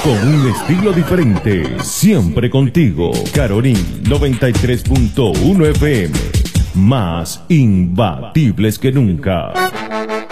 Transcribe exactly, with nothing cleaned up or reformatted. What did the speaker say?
con un estilo diferente, siempre contigo. Carolín noventa y tres punto uno F M, más imbatibles que nunca.